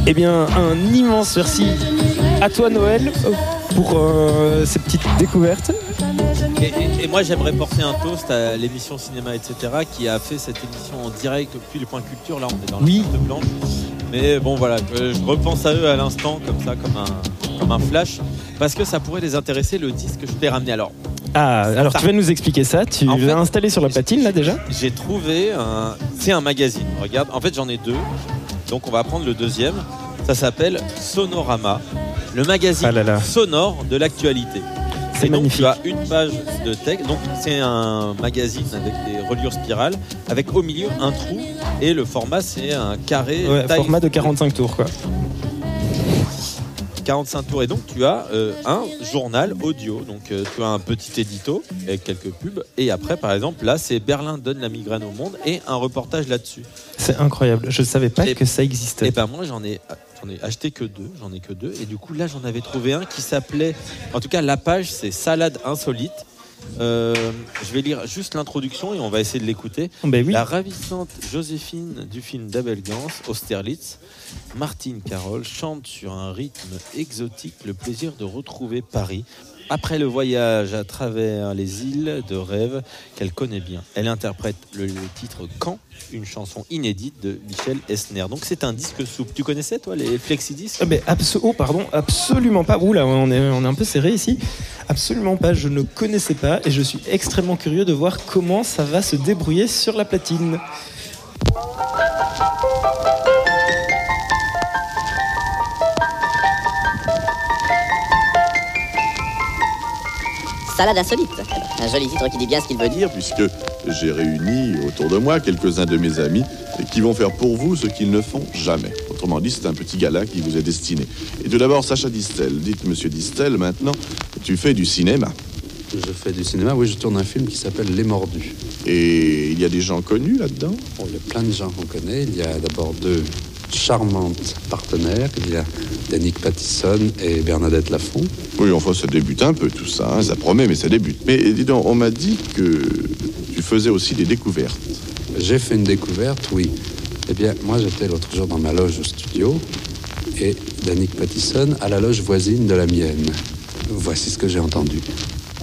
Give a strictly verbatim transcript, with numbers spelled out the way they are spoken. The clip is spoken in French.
Eh bien, un immense merci à toi, Noël, pour euh, ces petites découvertes. Et, et, et moi, j'aimerais porter un toast à l'émission Cinéma, et cetera, qui a fait cette émission en direct depuis les points culture. Là, on est dans la oui. carte blanche. Mais bon, voilà, je, je repense à eux à l'instant, comme ça, comme un, comme un flash, parce que ça pourrait les intéresser, le disque que je t'ai ramené. Alors, ah, alors ça, tu vas nous expliquer ça. Tu en l'as fait, installé sur la patine, là, déjà ? J'ai trouvé un... C'est un magazine, regarde. En fait, j'en ai deux. Donc, on va prendre le deuxième. Ça s'appelle Sonorama, le magazine ah là là. sonore de l'actualité. C'est et donc, magnifique. tu as une page de texte. Donc, c'est un magazine avec des reliures spirales, avec au milieu un trou. Et le format, c'est un carré. Ouais, format de quarante-cinq tours, quoi. quarante-cinq tours. Et donc, tu as euh, un journal audio. Donc, euh, tu as un petit édito avec quelques pubs. Et après, par exemple, là, c'est Berlin donne la migraine au monde et un reportage là-dessus. C'est incroyable. Je ne savais pas et, que ça existait. Et ben moi, j'en ai, j'en ai acheté que deux. J'en ai que deux. Et du coup, là, j'en avais trouvé un qui s'appelait... En tout cas, la page, c'est Salade insolite. Euh, je vais lire juste l'introduction et on va essayer de l'écouter. Ben oui. La ravissante Joséphine du film d'Abel Gance, Austerlitz, Martine Carole chante sur un rythme exotique le plaisir de retrouver Paris. Après le voyage à travers les îles de rêve qu'elle connaît bien. Elle interprète le, le titre Quand, une chanson inédite de Michel Esner. Donc c'est un disque souple. Tu connaissais toi les flexi-disques ? Ah ben abso- Oh pardon, absolument pas. Ouh là, on est, on est un peu serré ici. Absolument pas, je ne connaissais pas et je suis extrêmement curieux de voir comment ça va se débrouiller sur la platine. Salade insolite. Un joli titre qui dit bien ce qu'il veut dire. Puisque j'ai réuni autour de moi quelques-uns de mes amis qui vont faire pour vous ce qu'ils ne font jamais. Autrement dit, c'est un petit gala qui vous est destiné. Et tout d'abord, Sacha Distel. Dites, monsieur Distel, maintenant, tu fais du cinéma. Je fais du cinéma, oui, je tourne un film qui s'appelle Les Mordus. Et il y a des gens connus là-dedans ? Bon, il y a plein de gens qu'on connaît. Il y a d'abord deux charmantes partenaires. Il y a Danick Pattison et Bernadette Lafont. Oui, enfin, ça débute un peu tout ça, hein, ça promet, mais ça débute. Mais dis donc, on m'a dit que tu faisais aussi des découvertes. J'ai fait une découverte, oui. Eh bien, moi, j'étais l'autre jour dans ma loge au studio et Danick Pattison à la loge voisine de la mienne. Voici ce que j'ai entendu.